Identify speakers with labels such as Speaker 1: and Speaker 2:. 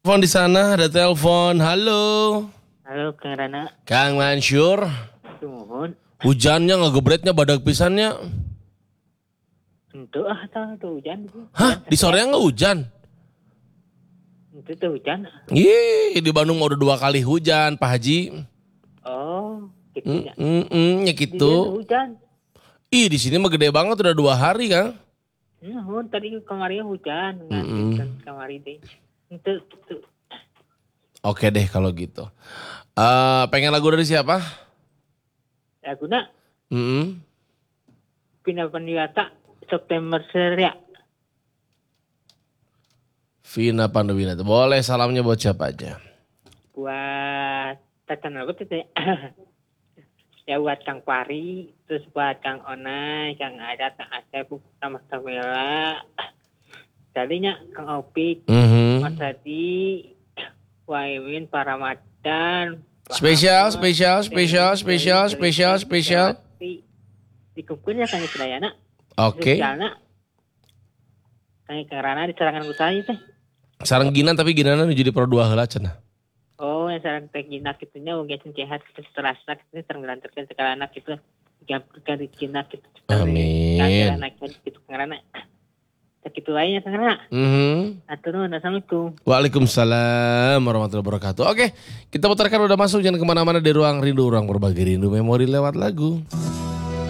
Speaker 1: Telepon di sana, ada telepon. Halo.
Speaker 2: Halo Kang Rana.
Speaker 1: Kang Mansur.
Speaker 2: Mohon.
Speaker 1: Hujannya ngegebretnya badak pisannya.
Speaker 2: Itu tahu hujan.
Speaker 1: Hah? Di sorenya nggak hujan?
Speaker 2: Itu tuh hujan.
Speaker 1: Ih, di Bandung udah 2 kali hujan, Pak Haji.
Speaker 2: Oh, gitu ya.
Speaker 1: Ya
Speaker 2: Di
Speaker 1: gitu.
Speaker 2: dia hujan.
Speaker 1: Ih, di sini mah gede banget udah 2 hari, Kang.
Speaker 2: Tadi kemarin hujan, ngantin kemarin deh. Itu.
Speaker 1: Oke deh kalau gitu. Pengen lagu dari siapa?
Speaker 2: Laguna
Speaker 1: Mm-mm.
Speaker 2: Vina Panduwinata September Surya.
Speaker 1: Vina Panduwinata. Boleh, salamnya buat siapa aja?
Speaker 2: Buat Tatan apa tuh ya? Ya buat Kang Pari, terus buat Kang Onai, Kang Ada, Kang Asep, sama Kamila. Tadinya Kang Opik, Mas Hadi, Waimin, Pak Ramadan.
Speaker 1: Spesial.
Speaker 2: Dikumpulnya Kang Isdayana.
Speaker 1: Oke.
Speaker 2: Kang Rana di serangan usaha teh.
Speaker 1: Sarang Ginan tapi Ginana nu jadi pro 2 heula cenah.
Speaker 2: Oh, yang sarang teh Ginak itunya wong geus sehat kita terasa kita tergelantarkan sekali anak itu gampang di Ginak itu.
Speaker 1: Amin.
Speaker 2: Anak gitu Kang Rana. Sakitu lainnya Kang Rana. Atur nuhun, assalamualaikum.
Speaker 1: Waalaikumsalam warahmatullahi wabarakatuh. Oke, kita putarkan udah masuk, jangan kemana-mana di ruang rindu, ruang berbagi rindu memori lewat lagu.